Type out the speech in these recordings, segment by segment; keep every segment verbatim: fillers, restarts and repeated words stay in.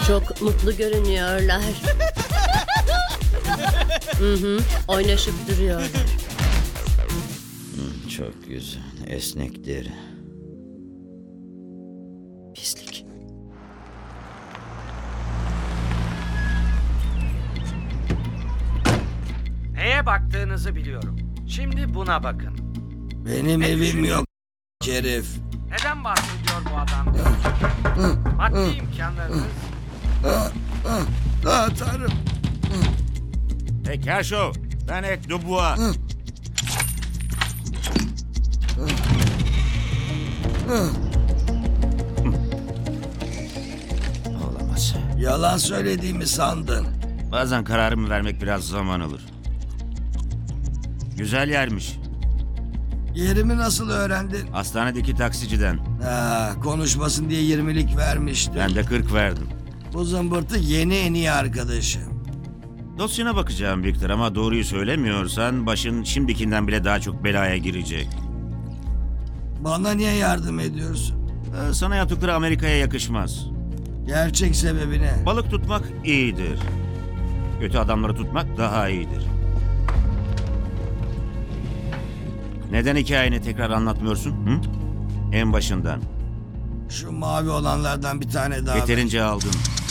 Çok mutlu görünüyorlar. Hı hı, oynaşıp duruyorlar. Hmm, çok güzel. Esnektir. Pislik. Neye baktığınızı biliyorum. Şimdi buna bakın. Benim Ne evim düşünüyorsun? yok şerif. Neden bahsediyor bu adam? Maddi imkanlarınız Ah tanrım. Hey Kershaw, ben Ed Dubois. Olamaz. Yalan söylediğimi sandın. Bazen kararımı vermek biraz zaman alır. Güzel yermiş. Yerimi nasıl öğrendin? Hastanedeki taksiciden. Ha, konuşmasın diye yirmilik vermiştim. Ben de kırk verdim. Bu zımbırtı yeni en iyi arkadaşım. Dosyana bakacağım Victor ama doğruyu söylemiyorsan başın şimdikinden bile daha çok belaya girecek. Bana niye yardım ediyorsun? Ee, Sana yaptıkları Amerika'ya yakışmaz. Gerçek sebebi ne? Balık tutmak iyidir. Kötü adamları tutmak daha iyidir. Neden hikayeni tekrar anlatmıyorsun? Hı? En başından. Şu mavi olanlardan bir tane daha. Yeterince aldın.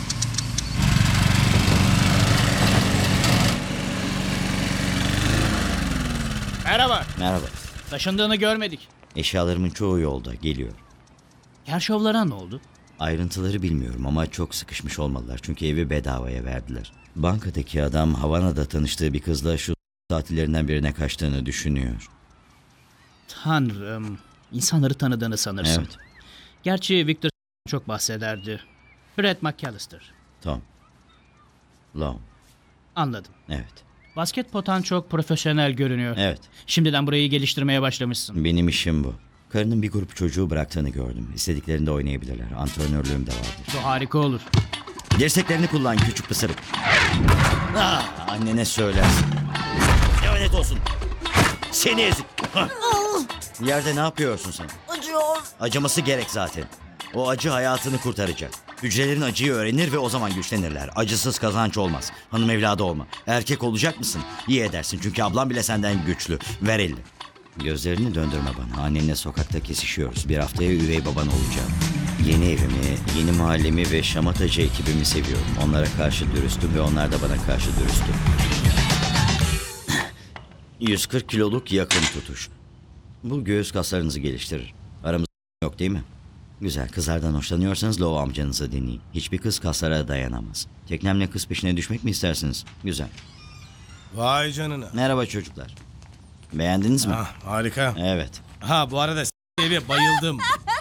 Merhaba. Merhaba. Taşındığını görmedik. Eşyalarımın çoğu yolda. Geliyor. Kerşovlara ne oldu? Ayrıntıları bilmiyorum ama çok sıkışmış olmalılar. Çünkü evi bedavaya verdiler. Bankadaki adam Havana'da tanıştığı bir kızla şu tatillerinden birine kaçtığını düşünüyor. Tanrım. İnsanları tanıdığını sanırsın. Evet. Gerçi Victor çok bahsederdi. Brett McAllister. Tom. Long. Anladım. Evet. Basket potan çok profesyonel görünüyor. Evet. Şimdiden burayı geliştirmeye başlamışsın. Benim işim bu. Karının bir grup çocuğu bıraktığını gördüm. İstediklerinde oynayabilirler. Antrenörlüğüm de vardır. Bu harika olur. Dirseklerini kullan küçük pısırık. Ah, annene söylersin. Lanet olsun. Seni ezik. Hah. Yerde ne yapıyorsun sen? Acıyor. Acıması gerek zaten. O acı hayatını kurtaracak. Hücrelerin acıyı öğrenir ve o zaman güçlenirler. Acısız kazanç olmaz. Hanım evladı olma. Erkek olacak mısın? İyi edersin çünkü ablam bile senden güçlü. Ver elini. Gözlerini döndürme bana. Annenle sokakta kesişiyoruz. Bir haftaya üvey baban olacağım. Yeni evimi, yeni mahallemi ve şamatacı ekibimi seviyorum. Onlara karşı dürüstüm ve onlar da bana karşı dürüstü. yüz kırk kiloluk yakın tutuş. Bu göğüs kaslarınızı geliştirir. Aramızda yok değil mi? Güzel. Kızlardan hoşlanıyorsanız Love amcanızı dinleyin. Hiçbir kız kaslara dayanamaz. Teknemle kız peşine düşmek mi istersiniz? Güzel. Vay canına. Merhaba çocuklar. Beğendiniz mi? Ah, harika. Evet. Ha bu arada s- eve bayıldım.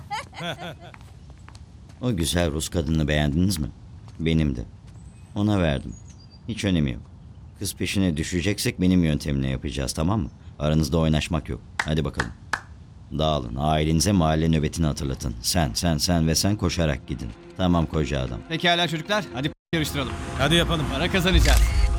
O güzel Rus kadını beğendiniz mi? Benim de. Ona verdim. Hiç önemi yok. Kız peşine düşeceksek benim yöntemle yapacağız, tamam mı? Aranızda oynaşmak yok. Hadi bakalım. Dağılın. Ailenize mahalle nöbetini hatırlatın. Sen, sen, sen ve sen koşarak gidin. Tamam koca adam. Pekala çocuklar, hadi yarıştıralım. Hadi yapalım. Para kazanacağız.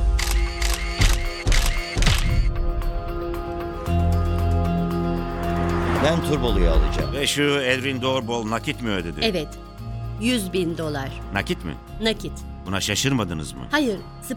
Ben turboluyu alacağım. Ve şu Edwin Doorbol nakit mi ödedi? Evet. Yüz bin dolar. Nakit mi? Nakit. Buna şaşırmadınız mı? Hayır.